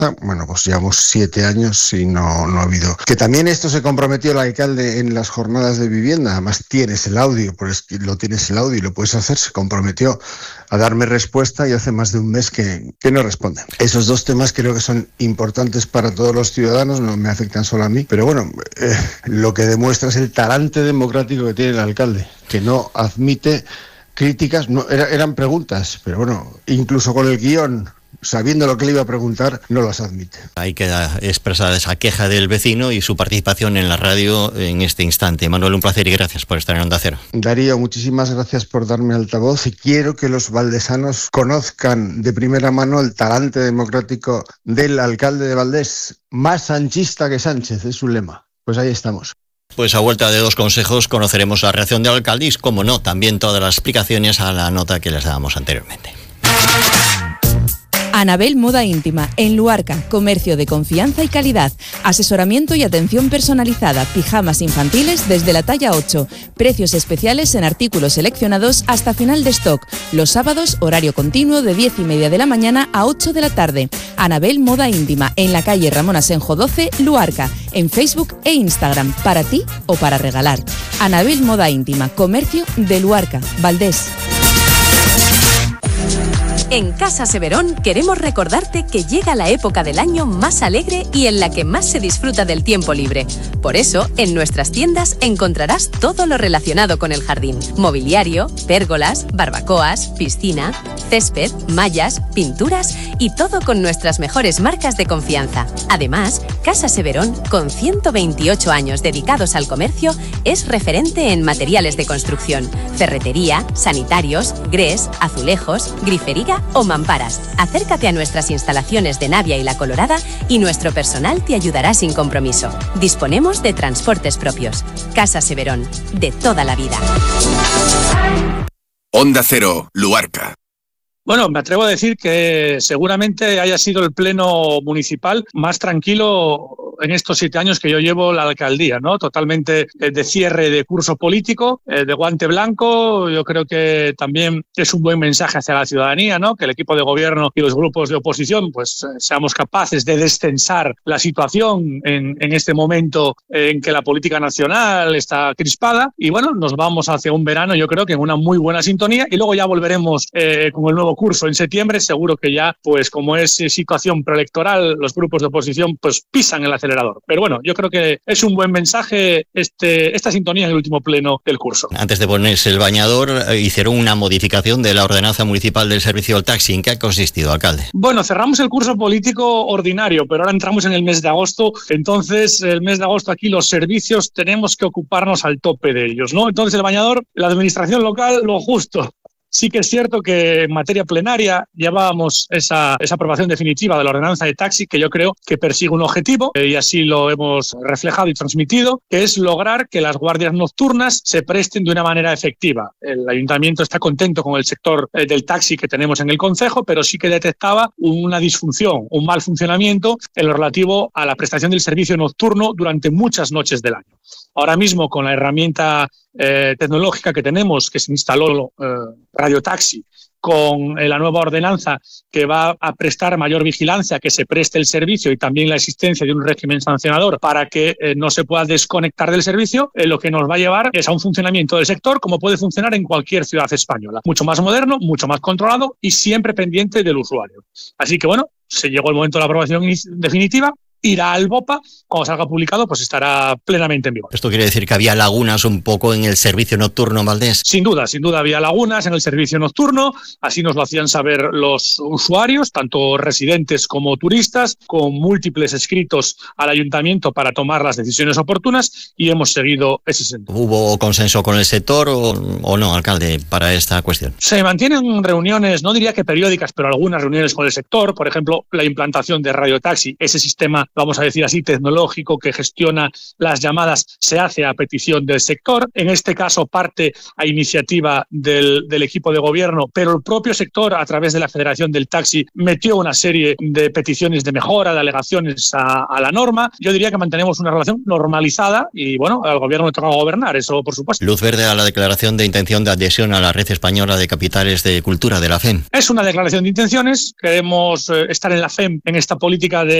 Bueno, pues llevamos 7 años y no ha habido. Que también esto se comprometió el alcalde en las jornadas de vivienda, además tienes el audio, tienes el audio y lo puedes hacer, se comprometió a darme respuesta y hace más de un mes que no responde. Esos 2 temas creo que son importantes para todos los ciudadanos, no me afectan solo a mí, pero bueno, lo que demuestra es el talante democrático que tiene el alcalde, que no admite críticas, eran preguntas, pero bueno, incluso con el guión, sabiendo lo que le iba a preguntar, no las admite. Hay que expresar esa queja del vecino y su participación en la radio en este instante. Manuel, un placer y gracias por estar en Onda Cero. Darío, muchísimas gracias por darme altavoz y quiero que los valdesanos conozcan de primera mano el talante democrático del alcalde de Valdés, más sanchista que Sánchez, es su lema. Pues ahí estamos. Pues a vuelta de 2 consejos conoceremos la reacción del alcalde y, como no, también todas las explicaciones a la nota que les dábamos anteriormente. Anabel Moda Íntima, en Luarca, comercio de confianza y calidad, asesoramiento y atención personalizada, pijamas infantiles desde la talla 8, precios especiales en artículos seleccionados hasta final de stock, los sábados horario continuo de 10:30 de la mañana a 8 de la tarde. Anabel Moda Íntima, en la calle Ramón Asenjo 12, Luarca, en Facebook e Instagram, para ti o para regalar. Anabel Moda Íntima, comercio de Luarca, Valdés. En Casa Severón queremos recordarte que llega la época del año más alegre y en la que más se disfruta del tiempo libre. Por eso, en nuestras tiendas encontrarás todo lo relacionado con el jardín. Mobiliario, pérgolas, barbacoas, piscina, césped, mallas, pinturas y todo con nuestras mejores marcas de confianza. Además, Casa Severón, con 128 años dedicados al comercio, es referente en materiales de construcción, ferretería, sanitarios, grés, azulejos, grifería o mamparas. Acércate a nuestras instalaciones de Navia y La Colorada y nuestro personal te ayudará sin compromiso. Disponemos de transportes propios. Casa Severón, de toda la vida. Onda Cero, Luarca. Bueno, me atrevo a decir que seguramente haya sido el pleno municipal más tranquilo en estos 7 años que yo llevo la alcaldía, ¿no? Totalmente de cierre de curso político, de guante blanco. Yo creo que también es un buen mensaje hacia la ciudadanía, ¿no? Que el equipo de gobierno y los grupos de oposición pues seamos capaces de descensar la situación en este momento en que la política nacional está crispada y bueno, nos vamos hacia un verano yo creo que en una muy buena sintonía y luego ya volveremos con el nuevo curso en septiembre. Seguro que ya pues como es situación preelectoral los grupos de oposición pues pisan el acelerador. Pero bueno, yo creo que es un buen mensaje esta sintonía en el último pleno del curso. Antes de ponerse el bañador, hicieron una modificación de la ordenanza municipal del servicio del taxi. ¿En qué ha consistido, alcalde? Bueno, cerramos el curso político ordinario, pero ahora entramos en el mes de agosto. Entonces, el mes de agosto aquí los servicios tenemos que ocuparnos al tope de ellos, ¿no? Entonces, el bañador, la administración local, lo justo. Sí que es cierto que en materia plenaria llevábamos esa aprobación definitiva de la ordenanza de taxi que yo creo que persigue un objetivo y así lo hemos reflejado y transmitido, que es lograr que las guardias nocturnas se presten de una manera efectiva. El ayuntamiento está contento con el sector del taxi que tenemos en el concejo, pero sí que detectaba una disfunción, un mal funcionamiento en lo relativo a la prestación del servicio nocturno durante muchas noches del año. Ahora mismo con la herramienta tecnológica que tenemos, que se instaló Radio Taxi, con la nueva ordenanza que va a prestar mayor vigilancia, que se preste el servicio y también la existencia de un régimen sancionador para que no se pueda desconectar del servicio, lo que nos va a llevar es a un funcionamiento del sector como puede funcionar en cualquier ciudad española. Mucho más moderno, mucho más controlado y siempre pendiente del usuario. Así que bueno, se llegó el momento de la aprobación definitiva. Irá al BOPA, cuando salga publicado, pues estará plenamente en vigor. ¿Esto quiere decir que había lagunas un poco en el servicio nocturno, Valdés? Sin duda había lagunas en el servicio nocturno, así nos lo hacían saber los usuarios, tanto residentes como turistas, con múltiples escritos al ayuntamiento para tomar las decisiones oportunas y hemos seguido ese sentido. ¿Hubo consenso con el sector o no, alcalde, para esta cuestión? Se mantienen reuniones, no diría que periódicas, pero algunas reuniones con el sector, por ejemplo, la implantación de Radio Taxi, ese sistema vamos a decir así, tecnológico que gestiona las llamadas se hace a petición del sector. En este caso parte a iniciativa del equipo de gobierno, pero el propio sector, a través de la Federación del Taxi, metió una serie de peticiones de mejora, de alegaciones a la norma. Yo diría que mantenemos una relación normalizada y, bueno, al gobierno le toca gobernar, eso por supuesto. Luz verde a la declaración de intención de adhesión a la Red Española de Capitales de Cultura de la FEM. Es una declaración de intenciones. Queremos estar en la FEM en esta política de